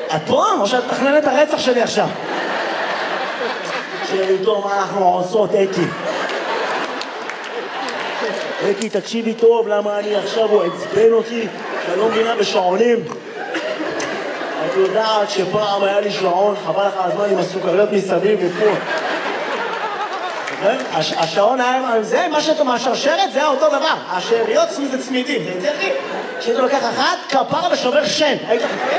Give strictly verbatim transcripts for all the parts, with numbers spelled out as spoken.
את פה? או שאת מתכננת את הרצח שלי עכשיו? תראי טוב מה אנחנו עושות, אתי. אתי, תקשיבי טוב, למה אני עכשיו, הוא עצבן אותי, שאני לא מבינה בשעונים. את יודעת שפעם היה לי שעון, חבל לך הזמן עם הסוכריות מסביב ופה. השעון היה, זה מה שאתה מהשרשרת, זה אותו דבר. השאריות זה צמידים, זה יותר לי. שאתה לוקח אחת, כפרה ושובר שן. היית חכה?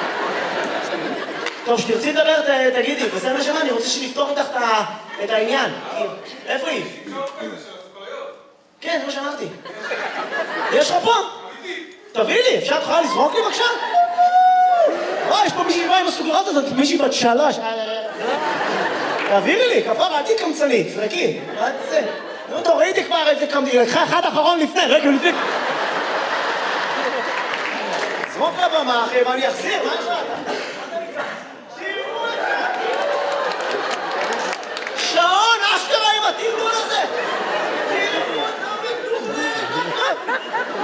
טוב, שתרצי לדבר, תגידי, בסדר שמה, אני רוצה שנפתור איתך את העניין. איפה היא? כן, זה מה שאמרתי. יש לך פה? תביא לי, אפשר תוכל לזרוק לי בבקשה? וואי, יש פה מישהי שבאה עם הסוכריות הזאת, מישהי בת שלוש. תעבירי לי, כפרה, אל תהי קמצנית, זרקי. מה זה? נו, טוב, ראיתי כבר איזה קמצנית, לקחה אחד אחרון לפני, רגע, לפני. זרוק לבמה, אחי, מה אני אחזיר? מה יש לך? שעון, אשכרה עם התרגול הזה! תראו אותה בטוחה!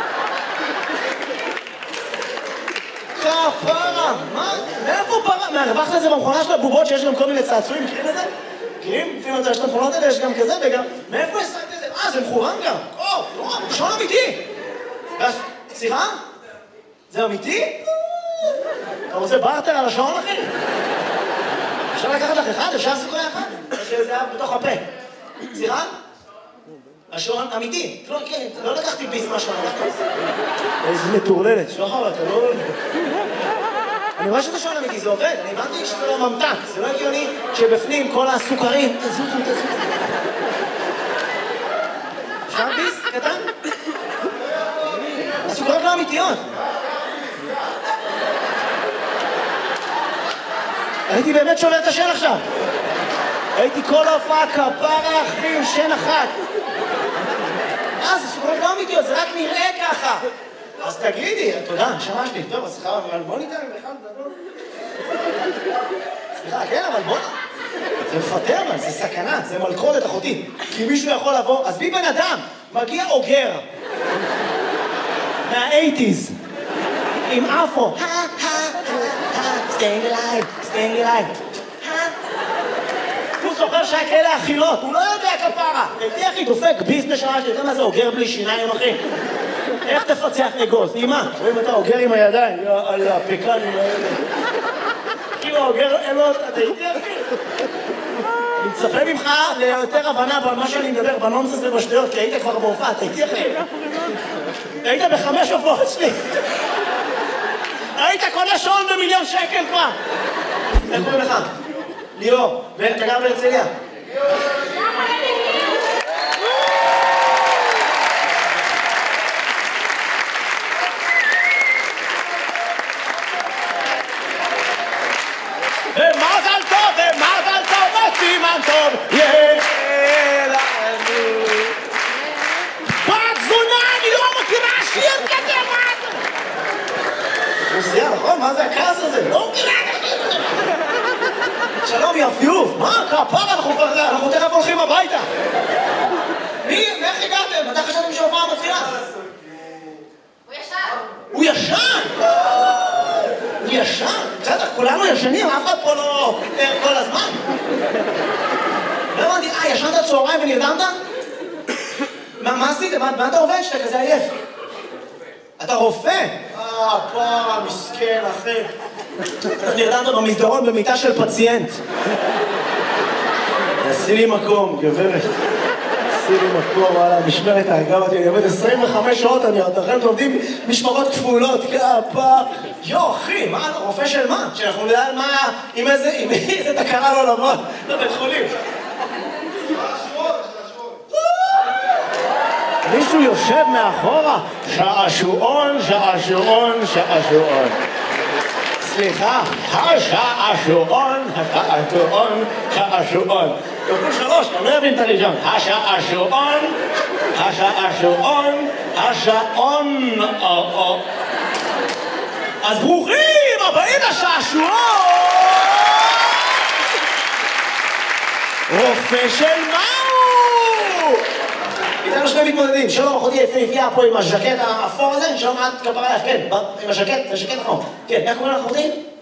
כפרה! מה? מאיפה פרה? מהרווחת לזה במכונה של הבובות שיש גם כל מיני צעצועים, מכירים את זה? מכירים? לפעמים יש את המכונות האלה, יש גם כזה וגם... מאיפה השגת את זה? אה, זה מכוון גם! או, נורא, שעון אמיתי! סליחה? זה אמיתי? אתה רוצה בארטר על השעון, אחי? אפשר לקחת לך אחד? אפשר לעשות אחד? שזה היה בתוך הפה. סליחה? השעון אמיתי. לא לקחתי ביס מהשעון. איזה מטורללת. שוחר, אתה לא... אני רואה שזה שעון אמיתי, זה עובד. אני הבנתי שזה לא ממתק. זה לא הגיוני שבפנים כל הסוכרים... תזוזו, תזוזו. אפשר ביס? קטן? הסוכרות לא אמיתיות. הייתי באמת שובר את השן עכשיו. הייתי כל ההופעה כפרה אחי עם שן אחת. אה, זה סוכרות לא אמיתיות, זה רק נראה ככה. אז תגידי, תודה, נשמה שלי. טוב, אז סליחה, אבל בוא ניתן לך לדבר. סליחה, כן, אבל בוא... זה מפטר, אבל זה סכנה, זה מלכודת אחותי. כי מישהו יכול לבוא, אז בי בן אדם, מגיע אוגר. מה-שמונים. עם אפו. staying alive, staying alive. הוא זוכר שהיה כאלה אכילות, הוא לא יודע כפרה. תהיה אחי, דופק ביס נשמה שלי, אתה יודע מה זה אוגר בלי שיניים, אחי? איך תפצח אגוז? אמא, רואים אתה אוגר עם הידיים, על הפקנים האלה. כאילו אוגר אלות, אתה איתי אחי? אני מצפה ממך ליותר הבנה במה שאני מדבר, בנונסס ובשטויות, כי היית כבר בהופעה, אתה איתי אחי? היית בחמש הופעות שלי. היית קונה שעון במיליון שקל כבר. איך קוראים לך? ליאור. ואתה גר בהרצליה? ומזל טוב, ומזל טוב, וסימן טוב, יהיה לנו. בת זונה, אני לא מכירה שיר כזה, מה זה? רוסיה, נכון? מה זה הכעס הזה? לא מכירה את השיר כזה. שלום, יפיוף. מה? כפרה, אנחנו תכף הולכים הביתה. מי? מאיך הגעתם? מתי חשבתם שההופעה מתחילה? הוא ישן. הוא ישן? הוא ישן? בסדר, כולנו ישנים, אף אחד פה לא ער כל הזמן. לא הבנתי, אה, ישנת צהריים ונרדמת? מה עשית? מה אתה עובד שאתה כזה עייף? אתה רופא? אה, פרה, מסכן, אחי. אתה נרדמת במסדרון במיטה של פציינט. עשי לי מקום, גברת. עשי לי מקום, וואלה, משמרת ההרגע אותי, אני עובד עשרים וחמש שעות, אני עוד אחרי עובדים משמרות כפולות, כפה. יו, אחי, מה, אתה רופא של מה? שאנחנו נדע על מה, עם איזה, עם איזה תקרה לא לבוא, לבית חולים. מישהו יושב מאחורה, שעשועון, שעשועון, שעשועון. סליחה, השעשועון, השעשועון, שעשועון. כפול שלוש, אני לא אבין את הראשון. השעשועון, השעשועון, השעון. אז ברוכים הבאים לשעשועון! רופא של מהו? איתנו שני מתמודדים, שלום אחותי יפהפייה פה עם הז'קט האפור הזה, שלום את כפרה לך, כן, עם הז'קט, הז'קט נכון. כן, איך קוראים לך אחותי?